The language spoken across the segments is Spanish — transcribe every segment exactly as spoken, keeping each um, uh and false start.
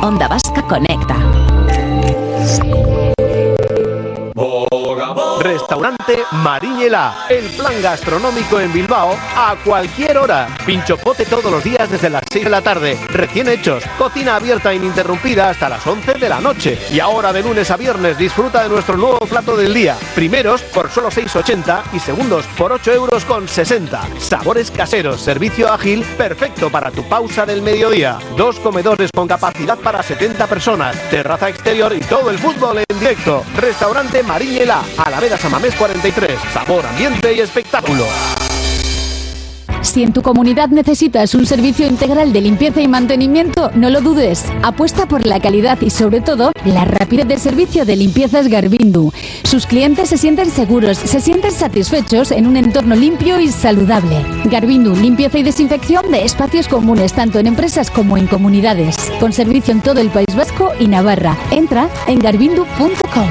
Onda Vasca Conecta. Restaurante Mariñela, el plan gastronómico en Bilbao a cualquier hora. Pincho pote todos los días desde las seis de la tarde, recién hechos, cocina abierta ininterrumpida hasta las once de la noche. Y ahora de lunes a viernes disfruta de nuestro nuevo plato del día. Primeros por solo seis ochenta y segundos por ocho euros con sesenta. Sabores caseros, servicio ágil, perfecto para tu pausa del mediodía. Dos comedores con capacidad para setenta personas, terraza exterior y todo el fútbol en directo. Restaurante Mariñela, Alameda San Mamés cuarenta y tres. Sabor, ambiente y espectáculo. Si en tu comunidad necesitas un servicio integral de limpieza y mantenimiento, no lo dudes. Apuesta por la calidad y, sobre todo, la rapidez de servicio de Limpiezas Garbindu. Sus clientes se sienten seguros, se sienten satisfechos en un entorno limpio y saludable. Garbindu, limpieza y desinfección de espacios comunes, tanto en empresas como en comunidades. Con servicio en todo el País Vasco y Navarra. Entra en garbindu punto com.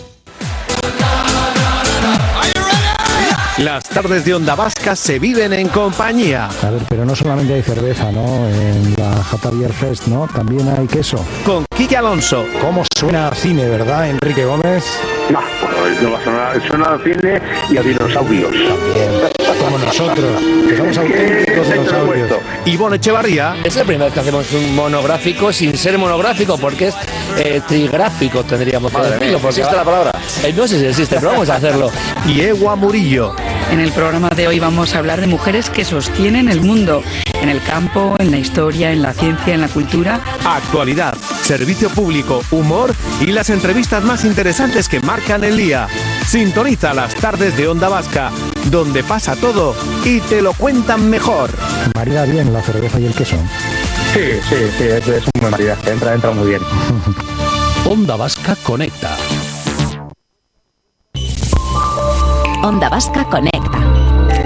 Las tardes de Onda Vasca se viven en compañía. A ver, pero no solamente hay cerveza, ¿no? En la Jata Beer Fest, ¿no? También hay queso. Con Quique Alonso. ¿Cómo suena a cine, verdad, Enrique Gómez? No, pues no va a sonar, suena a cine y a dinosaurios. También, como nosotros, que somos auténticos dinosaurios. Ivonne Echevarría. Es la primera vez que hacemos un monográfico sin ser monográfico, porque es eh, trigráfico, tendríamos que decirlo. ¿Existe la palabra? Eh, no sé si existe, pero vamos a hacerlo. Y Ewa Murillo. En el programa de hoy vamos a hablar de mujeres que sostienen el mundo, en el campo, en la historia, en la ciencia, en la cultura. Actualidad, servicio público, humor y las entrevistas más interesantes que marcan el día. Sintoniza las tardes de Onda Vasca, donde pasa todo y te lo cuentan mejor. Marida bien la cerveza y el queso. Sí, sí, sí, es, es una maridad, entra, entra muy bien. Onda Vasca Conecta. Onda Vasca Conecta.